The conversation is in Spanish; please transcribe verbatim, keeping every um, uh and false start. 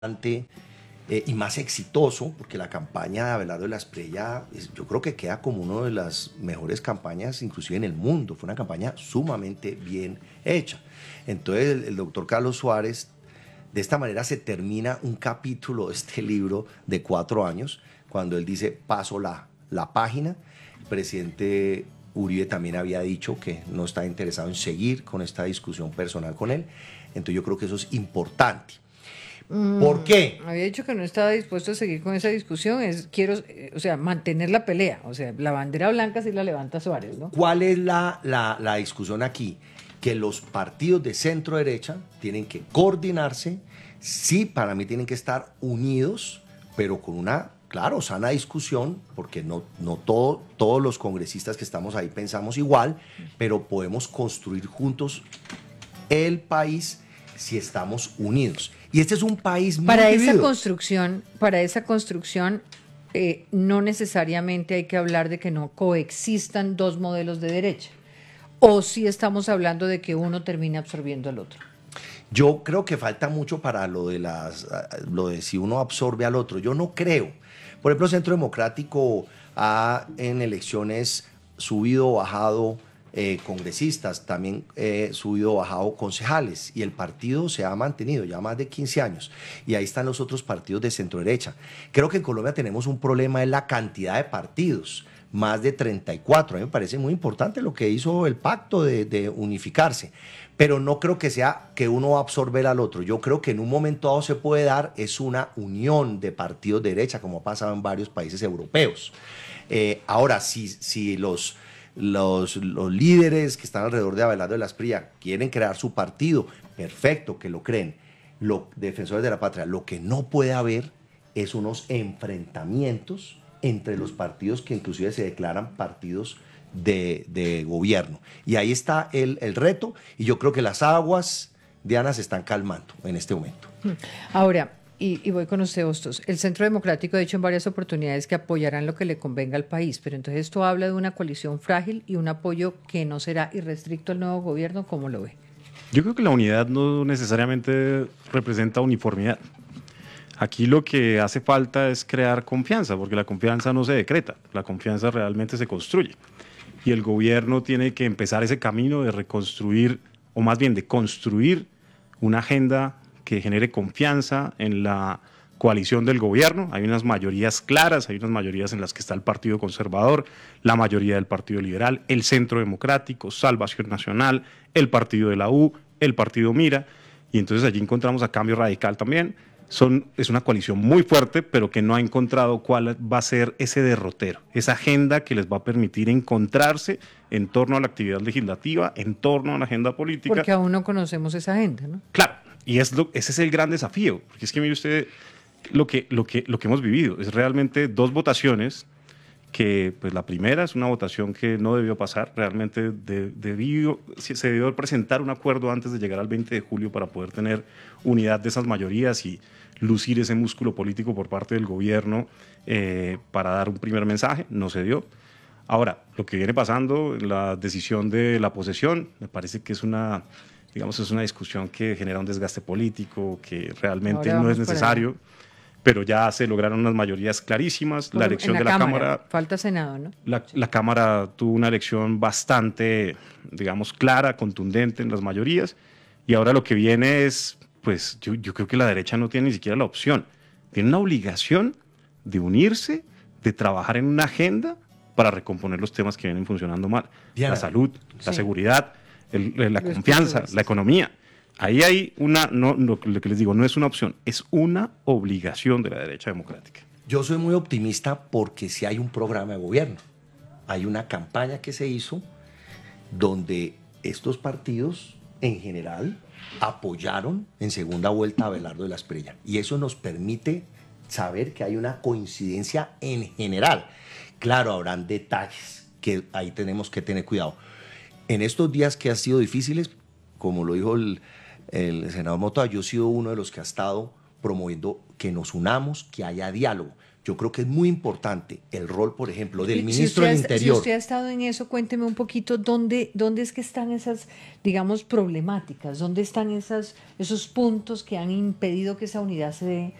Eh, y más exitoso, porque la campaña de Abelardo de la Espriella, es, yo creo que queda como una de las mejores campañas inclusive en el mundo. Fue una campaña sumamente bien hecha. Entonces el, el doctor Carlos Suárez, de esta manera se termina un capítulo de este libro de cuatro años, cuando él dice, paso la, la página. El presidente Uribe también había dicho que no está interesado en seguir con esta discusión personal con él. Entonces yo creo que eso es importante. ¿Por qué? Mm, había dicho que no estaba dispuesto a seguir con esa discusión. Es, quiero, eh, o sea, mantener la pelea. O sea, la bandera blanca sí la levanta Suárez, ¿no? ¿Cuál es la, la, la discusión aquí? Que los partidos de centro derecha tienen que coordinarse. Sí, para mí tienen que estar unidos, pero con una, claro, sana discusión, porque no, no todo, todos los congresistas que estamos ahí pensamos igual, pero podemos construir juntos el país si estamos unidos. Y este es un país muy para dividido. esa construcción, para esa construcción eh, no necesariamente hay que hablar de que no coexistan dos modelos de derecha, o si estamos hablando de que uno termine absorbiendo al otro. Yo creo que falta mucho para lo de las, lo de si uno absorbe al otro. Yo no creo. Por ejemplo, Centro Democrático ha en elecciones subido o bajado eh, congresistas, también eh, subido o bajado concejales, y el partido se ha mantenido ya más de quince años, y ahí están los otros partidos de centro derecha. Creo que en Colombia tenemos un problema en la cantidad de partidos, más de treinta y cuatro. A mí me parece muy importante lo que hizo el pacto de, de unificarse, pero no creo que sea que uno va a absorber al otro. Yo creo que en un momento dado se puede dar es una unión de partidos de derecha, como ha pasado en varios países europeos. Eh, ahora, si, si los, los, los líderes que están alrededor de Abelardo de la Espriella quieren crear su partido, perfecto, que lo creen. Los defensores de la patria, lo que no puede haber es unos enfrentamientos entre los partidos que inclusive se declaran partidos de, de gobierno. Y ahí está el, el reto, y yo creo que las aguas, Diana, se están calmando en este momento. Ahora, y, y voy con usted, Hostos, el Centro Democrático ha dicho en varias oportunidades que apoyarán lo que le convenga al país, pero entonces esto habla de una coalición frágil y un apoyo que no será irrestricto al nuevo gobierno. ¿Cómo lo ve? Yo creo que la unidad no necesariamente representa uniformidad. Aquí lo que hace falta es crear confianza, porque la confianza no se decreta, la confianza realmente se construye. Y el gobierno tiene que empezar ese camino de reconstruir, o más bien de construir una agenda que genere confianza en la coalición del gobierno. Hay unas mayorías claras, hay unas mayorías en las que está el Partido Conservador, la mayoría del Partido Liberal, el Centro Democrático, Salvación Nacional, el Partido de la U, el Partido Mira, y entonces allí encontramos a Cambio Radical también. Son, es una coalición muy fuerte, pero que no ha encontrado cuál va a ser ese derrotero, esa agenda que les va a permitir encontrarse en torno a la actividad legislativa, en torno a la agenda política. Porque aún no conocemos esa agenda, ¿no? Claro, y es lo, ese es el gran desafío, porque es que mire usted lo que, lo que, lo que hemos vivido, es realmente dos votaciones que pues la primera es una votación que no debió pasar, realmente de, debió, se debió presentar un acuerdo antes de llegar al veinte de julio para poder tener unidad de esas mayorías y lucir ese músculo político por parte del gobierno eh, para dar un primer mensaje, no se dio. Ahora, lo que viene pasando, la decisión de la posesión, me parece que es una, digamos, es una discusión que genera un desgaste político, que realmente Ahora no es vamos para necesario. allá. Pero ya se lograron unas mayorías clarísimas. La elección en la de la Cámara, Cámara, falta Senado, ¿no? la, la Cámara tuvo una elección bastante, digamos, clara, contundente en las mayorías. Y ahora lo que viene es, pues yo, yo creo que la derecha no tiene ni siquiera la opción. Tiene una obligación de unirse, de trabajar en una agenda para recomponer los temas que vienen funcionando mal. Diana, la salud, sí. la seguridad, el, la Los confianza, presupuestos. la economía. Ahí hay una, no, lo, lo que les digo, no es una opción, es una obligación de la derecha democrática. Yo soy muy optimista porque sí hay un programa de gobierno. Hay una campaña que se hizo donde estos partidos en general apoyaron en segunda vuelta a Abelardo de la Espriella. Y eso nos permite saber que hay una coincidencia en general. Claro, habrán detalles que ahí tenemos que tener cuidado. En estos días que han sido difíciles, como lo dijo el, el senador Mota, yo he sido uno de los que ha estado promoviendo que nos unamos, que haya diálogo. Yo creo que es muy importante el rol, por ejemplo, del Si ministro usted del ha- Interior. Si usted ha estado en eso, cuénteme un poquito dónde, dónde es que están esas, digamos, problemáticas, dónde están esas, esos puntos que han impedido que esa unidad se dé